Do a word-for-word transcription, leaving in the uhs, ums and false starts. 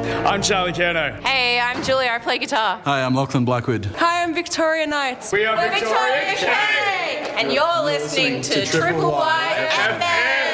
I'm Charlie Kerno. Hey, I'm Julia. I play guitar. Hi, I'm Lachlan Blackwood. Hi, I'm Victoria Knights. We are We're Victoria, Victoria K! And you're listening to Triple Y F M.